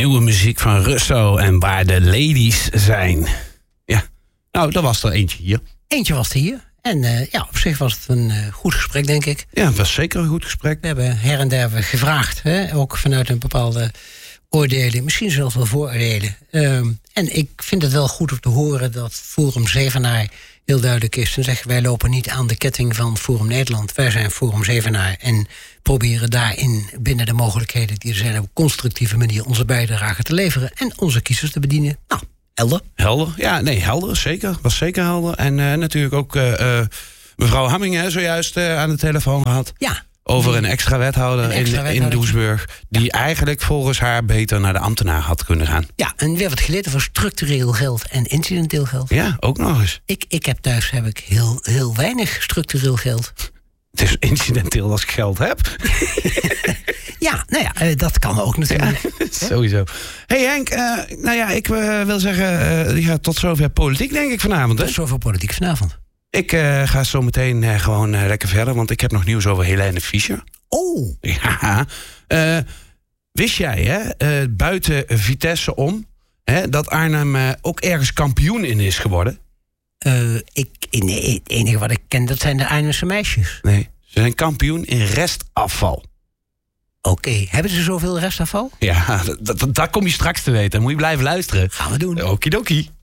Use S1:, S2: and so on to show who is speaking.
S1: Nieuwe muziek van Russo en Waar de Ladies Zijn. Ja, nou, dat was er eentje hier.
S2: Eentje was er hier. En op zich was het een goed gesprek, denk ik.
S1: Ja, het was zeker een goed gesprek.
S2: We hebben her en der gevraagd, ook vanuit een bepaalde oordelen, misschien zelfs wel vooroordelen. En ik vind het wel goed om te horen dat Forum Zevenaar heel duidelijk is. En zeggen wij lopen niet aan de ketting van Forum Nederland. Wij zijn Forum Zevenaar en proberen daarin binnen de mogelijkheden die er zijn op een constructieve manier onze bijdrage te leveren en onze kiezers te bedienen. Nou, helder.
S1: Helder, ja, nee, helder, zeker. Was zeker helder. En natuurlijk ook mevrouw Hamming zojuist aan de telefoon gehad.
S2: Ja.
S1: Over een extra wethouder in Doesburg. Die eigenlijk volgens haar beter naar de ambtenaar had kunnen gaan.
S2: Ja, en weer wat geleerd over structureel geld en incidenteel geld.
S1: Ja, ook nog eens.
S2: Ik heb thuis heel weinig structureel geld.
S1: Het is incidenteel als ik geld heb.
S2: Ja, nou ja, dat kan ook natuurlijk.
S1: Ja, sowieso. Hey Henk, ik wil zeggen, tot zover politiek denk ik vanavond. Hè?
S2: Tot zover politiek vanavond.
S1: Ik ga zo meteen gewoon lekker verder, want ik heb nog nieuws over Helene Fischer.
S2: Oh!
S1: Ja. Wist jij, buiten Vitesse om, dat Arnhem ook ergens kampioen in is geworden?
S2: Het enige wat ik ken, dat zijn de Arnhemse meisjes.
S1: Nee, ze zijn kampioen in restafval.
S2: Oké, hebben ze zoveel restafval?
S1: Ja, dat kom je straks te weten. Dan moet je blijven luisteren.
S2: Gaan we doen.
S1: Okidoki.